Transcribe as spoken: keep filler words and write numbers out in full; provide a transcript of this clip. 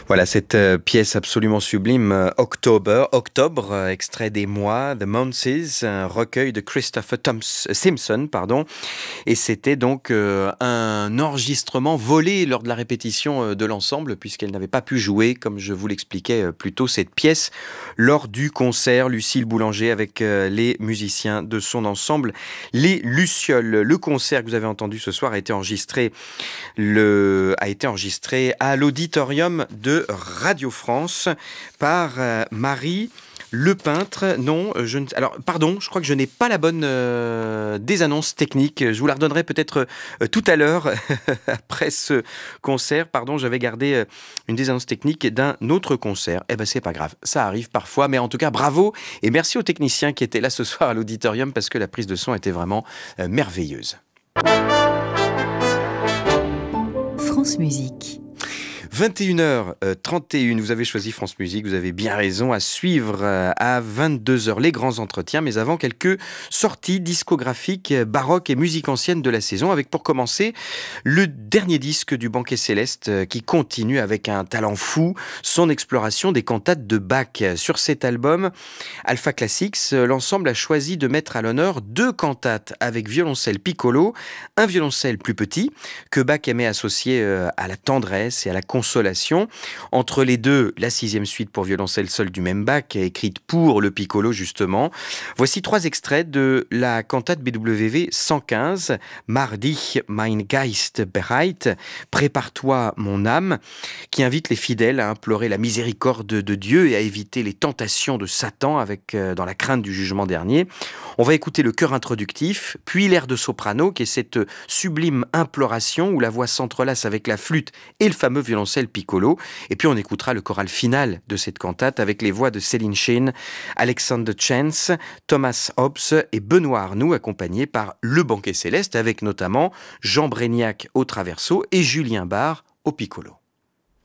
Voilà cette euh, pièce absolument sublime, euh, October, Octobre, euh, extrait des mois, The Months, un recueil de Christopher Thoms- Simpson, pardon. Et c'était donc euh, un enregistrement volé lors de la répétition euh, de l'ensemble, puisqu'elle n'avait pas pu jouer, comme je vous l'expliquais euh, plus tôt, cette pièce lors du concert Lucille Boulanger avec euh, les musiciens de son ensemble, les Lucioles. Le concert que vous avez entendu ce soir a été enregistré le, a été enregistré à l'auditorium de Radio France par euh, Marie Le Peintre. Non, je ne, alors pardon, je crois que je n'ai pas la bonne euh, des annonces techniques. Je vous la redonnerai peut-être euh, tout à l'heure après ce concert. Pardon, j'avais gardé euh, une des annonces techniques d'un autre concert. Eh ben c'est pas grave, ça arrive parfois, mais en tout cas bravo et merci aux techniciens qui étaient là ce soir à l'auditorium parce que la prise de son était vraiment euh, merveilleuse. France Musique. vingt et une heures trente et une, vous avez choisi France Musique, vous avez bien raison, à suivre à vingt-deux heures les grands entretiens, mais avant quelques sorties discographiques baroques et musique ancienne de la saison, avec pour commencer le dernier disque du Banquet Céleste qui continue avec un talent fou, son exploration des cantates de Bach. Sur cet album, Alpha Classics, l'ensemble a choisi de mettre à l'honneur deux cantates avec violoncelle piccolo, un violoncelle plus petit, que Bach aimait associer à la tendresse et à la consolation. Entre les deux, la sixième suite pour violoncelle seul du même Bach, écrite pour le piccolo justement. Voici trois extraits de la cantate B W V cent quinze, Mach dich mein Geist bereit, Prépare-toi mon âme, qui invite les fidèles à implorer la miséricorde de Dieu et à éviter les tentations de Satan avec, euh, dans la crainte du jugement dernier. On va écouter le chœur introductif, puis l'air de soprano, qui est cette sublime imploration où la voix s'entrelace avec la flûte et le fameux violoncelle piccolo. Et puis on écoutera le choral final de cette cantate avec les voix de Céline Sheen, Alexander Chance, Thomas Hobbs et Benoît Arnoux, accompagnés par le Banquet Céleste, avec notamment Jean Brégnac au traverso et Julien Barre au piccolo.